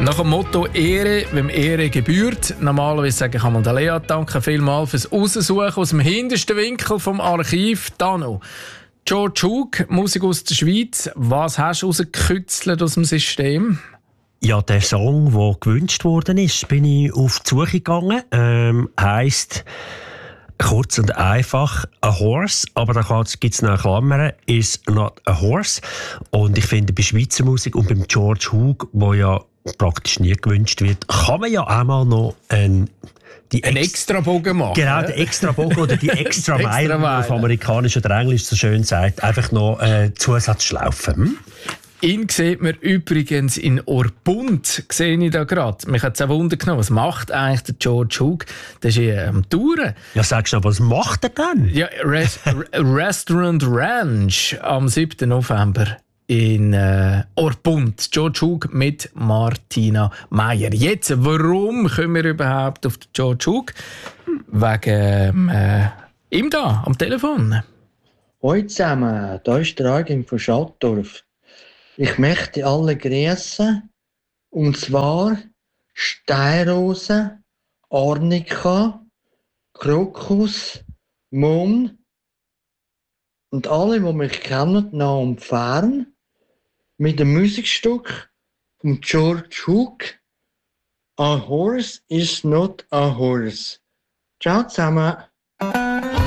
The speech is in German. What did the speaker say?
Nach dem Motto Ehre, wem Ehre gebührt. Normalerweise sage ich einmal der Lea, danke vielmals fürs Raussuchen aus dem hintersten Winkel vom Archiv. Dano, George Hug, Musik aus der Schweiz. Was hast du rausgekützelt aus dem System? Ja, der Song, der gewünscht worden ist, bin ich auf die Suche gegangen. Heisst kurz und einfach «A Horse», aber da gibt es noch eine Klammer, «is not a horse». Und ich finde, bei Schweizer Musik und beim George Hug, wo ja praktisch nie gewünscht wird, kann man ja auch mal noch einen Extrabogen machen. Genau, den Extrabogen oder die Extra Mile, wie man auf Amerikanisch oder Englisch so schön sagt, einfach noch Zusatzschlaufen. Ihn sieht man übrigens in Orpund, sehe ich da gerade. Mich hat es auch Wunder genommen, was macht eigentlich der George Hug? Der ist hier am Touren. Ja, sagst du, was macht er denn? Ja, Restaurant Ranch am 7. November in Orpund. George Hug mit Martina Meier. Jetzt, warum kommen wir überhaupt auf den George Hug? Wegen ihm da, am Telefon. Hallo zusammen, hier ist der Eugen von Schattdorf. Ich möchte alle grüßen, und zwar Steinrose, Arnika, Krokus, Mumm und alle, die mich kennen, nah und fern, mit dem Musikstück von George Hug, «A Horse is not a Horse». Ciao zusammen.